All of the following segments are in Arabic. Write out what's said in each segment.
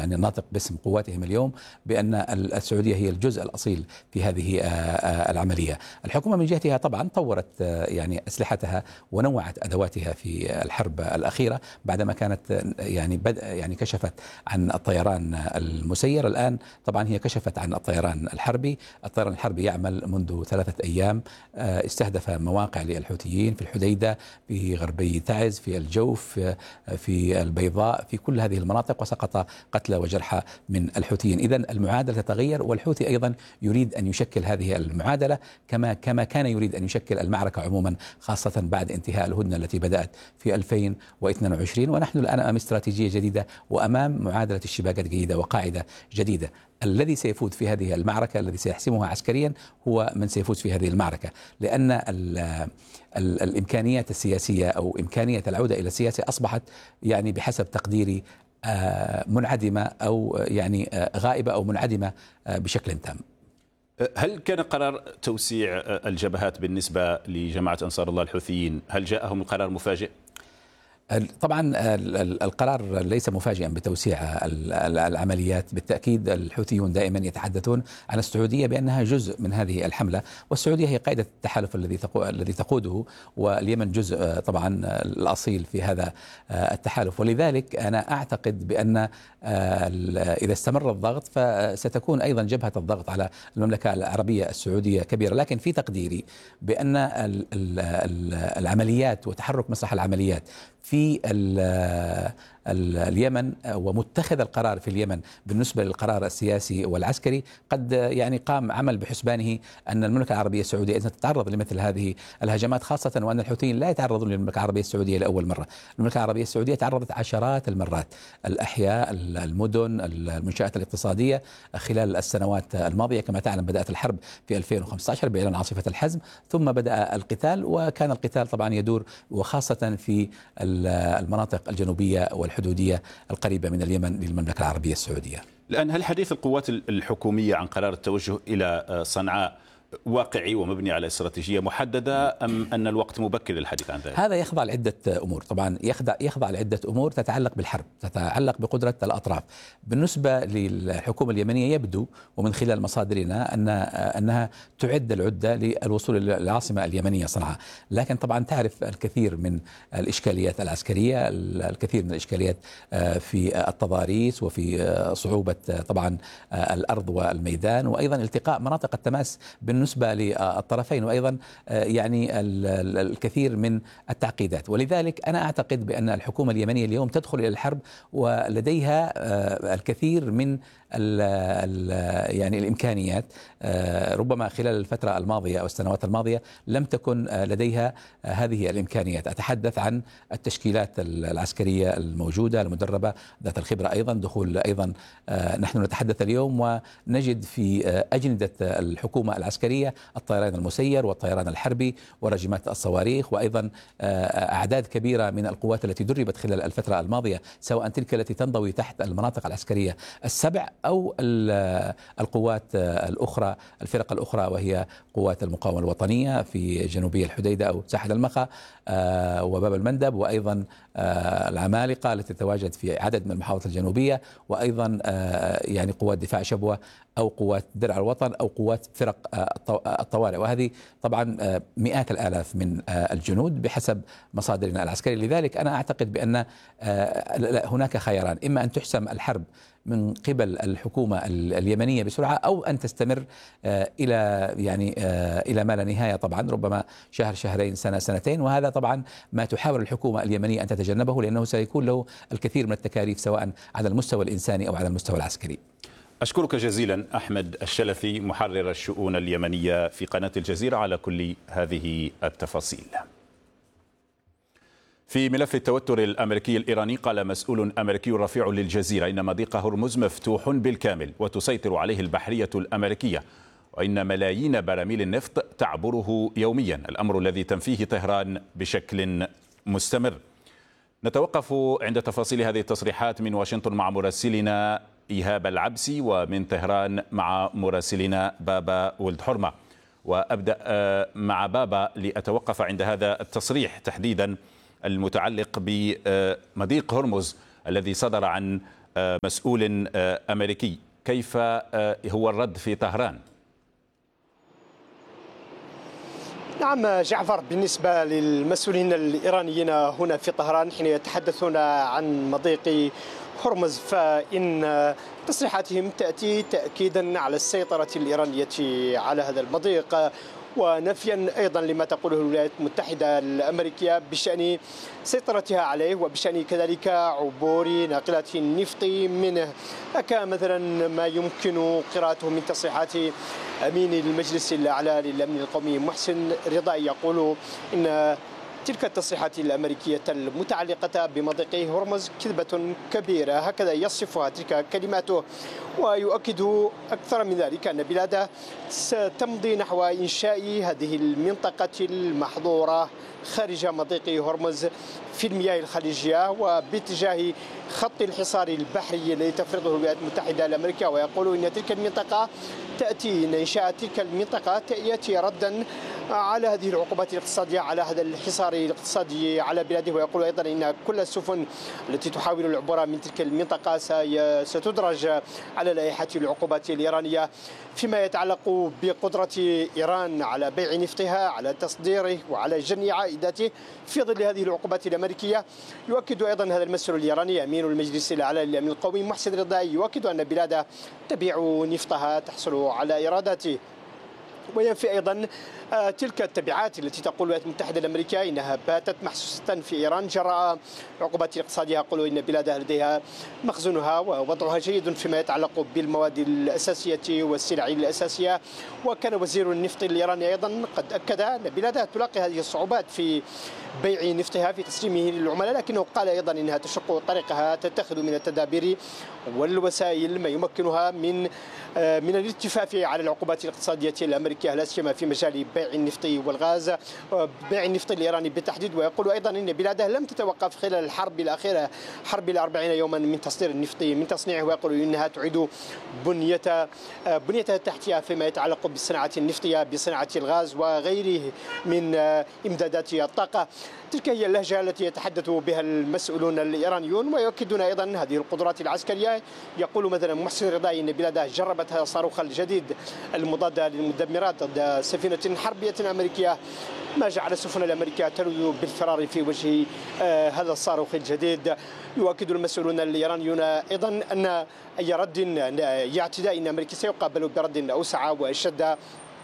يعني الناطق باسم قواتهم اليوم بأن السعودية هي الجزء الأصيل في هذه العملية. الحكومة من جهتها طبعا طورت يعني أسلحتها ونوعت أدواتها في الحرب الأخيرة بعدما كانت يعني كشفت عن الطيران المسير. الآن طبعا هي كشفت عن الطيران الحربي. الطيران الحربي يعمل منذ 3 أيام، استهدف مواقع للحوثيين في الحديدة، في غربي تعز، في الجوف، في البيضاء، في كل هذه المناطق، وسقط قتلى وجرحى من الحوثيين. إذن المعادلة تتغير، والحوثي أيضا يريد أن يشكل هذه المعادلة كما كان يريد أن يشكل المعركة عموما، خاصة بعد انتهاء الهدنة التي بدأت في 2022. ونحن الآن أمام استراتيجية جديدة وأمام معادلة الشباكات جديدة وقاعدة جديدة. الذي سيفوز في هذه المعركة، الذي سيحسمها عسكريا، هو من سيفوز في هذه المعركة، لأن الإمكانيات السياسية أو إمكانية العودة إلى السياسة أصبحت يعني بحسب تقديري منعدمة، أو يعني غائبة أو منعدمة بشكل تام. هل كان قرار توسيع الجبهات بالنسبة لجماعة أنصار الله الحوثيين، هل جاءهم القرار مفاجئ؟ طبعا القرار ليس مفاجئا بتوسيع العمليات. بالتأكيد الحوثيون دائما يتحدثون عن السعودية بأنها جزء من هذه الحملة، والسعودية هي قائدة التحالف الذي تقوده، واليمن جزء طبعا الأصيل في هذا التحالف. ولذلك أنا أعتقد بأن إذا استمر الضغط فستكون أيضا جبهة الضغط على المملكة العربية السعودية كبيرة. لكن في تقديري بأن العمليات وتحرك مسرح العمليات في اليمن ومتخذ القرار في اليمن بالنسبة للقرار السياسي والعسكري قد يعني قام عمل بحسبانه أن المملكة العربية السعودية إذا تتعرض لمثل هذه الهجمات، خاصة وأن الحوثيين لا يتعرضون للمملكة العربية السعودية لأول مرة. المملكة العربية السعودية تعرضت عشرات المرات، الأحياء، المدن، المنشآت الاقتصادية خلال السنوات الماضية. كما تعلم بدأت الحرب في 2015 بإعلان عاصفة الحزم، ثم بدأ القتال، وكان القتال طبعا يدور وخاصة في المناطق الجنوبية والحدودية القريبة من اليمن للمملكة العربية السعودية. الآن هل حديث القوات الحكومية عن قرار التوجه إلى صنعاء واقعي ومبني على استراتيجية محددة، أم أن الوقت مبكر للحديث عن ذلك؟ هذا يخضع لعدة أمور، طبعا يخضع لعدة أمور تتعلق بالحرب، تتعلق بقدرة الأطراف. بالنسبة للحكومة اليمنية يبدو ومن خلال مصادرنا أنها تعد العدة للوصول إلى العاصمة اليمنية صنعاء. لكن طبعا تعرف الكثير من الإشكاليات العسكرية، الكثير من الإشكاليات في التضاريس، وفي صعوبة طبعا الأرض والميدان، وأيضا التقاء مناطق التماس بالنسبة للطرفين، وأيضا يعني الكثير من التعقيدات. ولذلك أنا أعتقد بأن الحكومة اليمنية اليوم تدخل إلى الحرب ولديها الكثير من يعني الإمكانيات. ربما خلال الفترة الماضية أو السنوات الماضية لم تكن لديها هذه الإمكانيات. أتحدث عن التشكيلات العسكرية الموجودة المدربة ذات الخبرة، أيضا دخول أيضا نحن نتحدث اليوم ونجد في أجندة الحكومة العسكرية الطيران المسير والطيران الحربي ورجمات الصواريخ، وأيضا أعداد كبيرة من القوات التي دربت خلال الفترة الماضية، سواء تلك التي تنضوي تحت المناطق العسكرية السبع أو القوات الأخرى، الفرق الأخرى، وهي قوات المقاومة الوطنية في جنوبي الحديدة أو ساحة المخا وباب المندب، وأيضا العمالقة التي تتواجد في عدد من المحافظات الجنوبية، وأيضا يعني قوات دفاع شبوة أو قوات درع الوطن أو قوات فرق الطوارئ. وهذه طبعا مئات الآلاف من الجنود بحسب مصادرنا العسكرية. لذلك أنا أعتقد بأن هناك خياران: إما أن تحسم الحرب من قبل الحكومة اليمنية بسرعة، أو أن تستمر إلى ما لا نهاية، طبعا ربما شهر، شهرين، سنة، سنتين. وهذا طبعا ما تحاول الحكومة اليمنية أن تتجنبه، لأنه سيكون له الكثير من التكاليف سواء على المستوى الإنساني أو على المستوى العسكري. أشكرك جزيلا أحمد الشلفي، محرر الشؤون اليمنية في قناة الجزيرة، على كل هذه التفاصيل. في ملف التوتر الأمريكي الإيراني، قال مسؤول أمريكي رفيع للجزيرة إن مضيق هرمز مفتوح بالكامل وتسيطر عليه البحرية الأمريكية، وإن ملايين براميل النفط تعبره يوميا، الأمر الذي تنفيه طهران بشكل مستمر. نتوقف عند تفاصيل هذه التصريحات من واشنطن مع مراسلنا إيهاب العبسي، ومن طهران مع مراسلنا بابا ولد حرمة. وأبدأ مع بابا لأتوقف عند هذا التصريح تحديدا المتعلق بمضيق هرمز الذي صدر عن مسؤول أمريكي، كيف هو الرد في طهران؟ نعم جعفر، بالنسبة للمسؤولين الإيرانيين هنا في طهران حين يتحدثون عن مضيق هرمز فإن تصريحاتهم تأتي تأكيدا على السيطرة الإيرانية على هذا المضيق، ونفيا أيضا لما تقوله الولايات المتحدة الأمريكية بشأن سيطرتها عليه وبشأن كذلك عبور ناقلات النفط منه. هكا مثلا ما يمكن قراءته من تصريحات أمين المجلس الأعلى للأمن القومي محسن رضا، يقول إن تلك التصريحات الأمريكية المتعلقة بمضيق هرمز كذبة كبيرة، هكذا يصفها تلك كلماته. ويؤكد أكثر من ذلك أن بلاده ستمضي نحو إنشاء هذه المنطقة المحظورة خارج مضيق هرمز في المياه الخليجية وباتجاه خط الحصار البحري الذي تفرضه الولايات المتحدة الأمريكية. ويقول إن تلك المنطقة تأتي، إن إنشاء تلك المنطقة يأتي ردا على هذه العقوبات الاقتصادية، على هذا الحصار الاقتصادي على بلاده. ويقول أيضا إن كل السفن التي تحاول العبور من تلك المنطقة ستدرج على لائحة العقوبات الإيرانية. فيما يتعلق بقدرة إيران على بيع نفطها، على تصديره وعلى جني عائداته في ظل هذه العقوبات الأمريكية، يؤكد أيضا هذا المسؤول الإيراني أمين المجلس الأعلى للأمن القومي محسن رضا، يؤكد أن بلاده تبيع نفطها تحصل على إيراداته. وينفي أيضا تلك التبعات التي تقول الولايات المتحدة الأمريكية إنها باتت محسوسة في إيران جراء عقوبات الاقتصادية. يقول إن بلادها لديها مخزونها ووضعها جيد فيما يتعلق بالمواد الأساسية والسلع الأساسية. وكان وزير النفط الإيراني أيضا قد أكد أن بلادها تلاقي هذه الصعوبات في بيع نفطها، في تسليمه للعملاء، لكنه قال أيضا إنها تشق طريقها، تتخذ من التدابير والوسائل ما يمكنها من الالتفاف على العقوبات الاقتصادية الأمريكية، لا سيما في مجال بيع النفط والغاز، بيع النفط الإيراني بالتحديد. ويقول أيضا إن بلاده لم تتوقف خلال الحرب الأخيرة، حرب 40 يوما من تصدير النفط من تصنيعه. ويقول إنها تعيد بنيتها التحتية فيما يتعلق بالصناعة النفطية، بصناعة الغاز وغيره من إمدادات الطاقة. تلك هي اللهجة التي يتحدث بها المسؤولون الإيرانيون. ويؤكدون أيضا هذه القدرات العسكرية. يقول مثلا محسن رضاي إن بلاده جربت هذا الصاروخ الجديد المضاد للمدمرات ضد سفينة حربية أمريكية، ما جعل السفن الأمريكية تلوذ بالفرار في وجه هذا الصاروخ الجديد. يؤكد المسؤولون الإيرانيون أيضا أن أي رد، أي اعتداء أمريكي سيقابل برد أوسع وأشد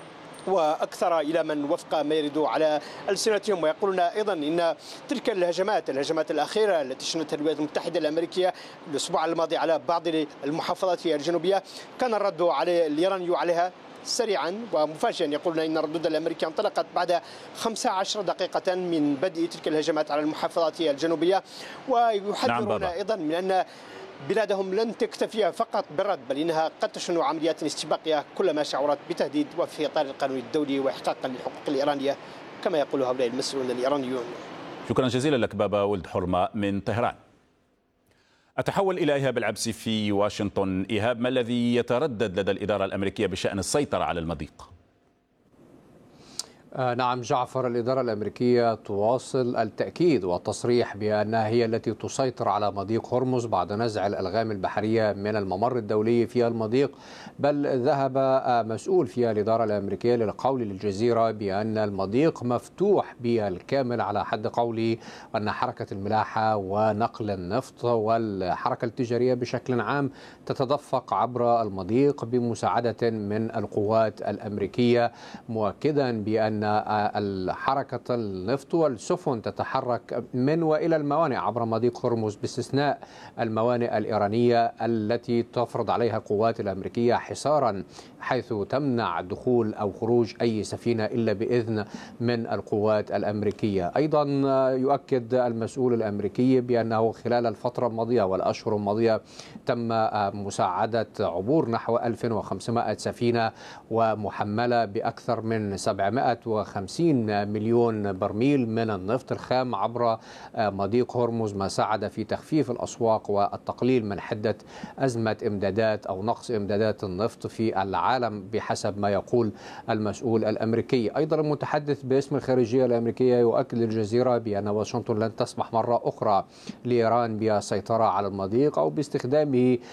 وأكثر إلى من وفق ما يريدوا على ألسنتهم. ويقولون أيضا إن تلك الهجمات الأخيرة التي شنتها الولايات المتحدة الأمريكية الأسبوع الماضي على بعض المحافظات الجنوبية كان الرد على الإيراني عليها سريعا ومفاجئا. يقولون إن الردود الأمريكية انطلقت بعد 15 دقيقة من بدء تلك الهجمات على المحافظات الجنوبية. ويحذرون أيضا من أن بلادهم لن تكتفي فقط بالرد، بل إنها قد تشن عمليات استباقية كلما شعرت بتهديد وفي إطار القانون الدولي وإحقاقا للحقوق الإيرانية كما يقول هؤلاء المسؤولون الإيرانيون. شكرا جزيلا لك بابا ولد حرمة من طهران. أتحول إلى إيهاب العبسي في واشنطن. إيهاب، ما الذي يتردد لدى الإدارة الأمريكية بشأن السيطرة على المضيق؟ نعم جعفر، الإدارة الأمريكية تواصل التأكيد والتصريح بأنها هي التي تسيطر على مضيق هرمز بعد نزع الألغام البحرية من الممر الدولي في المضيق. بل ذهب مسؤول في الإدارة الأمريكية للقول للجزيرة بأن المضيق مفتوح بالكامل، على حد قوله أن حركة الملاحة ونقل النفط والحركة التجارية بشكل عام تتدفق عبر المضيق بمساعدة من القوات الأمريكية، مؤكدا بأن حركة النفط والسفن تتحرك من وإلى الموانئ عبر مضيق هرمز باستثناء الموانئ الإيرانية التي تفرض عليها القوات الأمريكية حصارا، حيث تمنع دخول أو خروج أي سفينة إلا بإذن من القوات الأمريكية. أيضا يؤكد المسؤول الأمريكي بأنه خلال الفترة الماضية والأشهر الماضية تم مساعدة عبور نحو 1500 سفينة ومحملة بأكثر من 700 150 مليون برميل من النفط الخام عبر مضيق هرمز، ما ساعد في تخفيف الأسواق والتقليل من حدة أزمة إمدادات أو نقص إمدادات النفط في العالم بحسب ما يقول المسؤول الأمريكي. أيضا المتحدث باسم الخارجية الأمريكية يؤكد للجزيرة بأن واشنطن لن تسمح مرة أخرى لإيران بالسيطرة على المضيق أو باستخدامه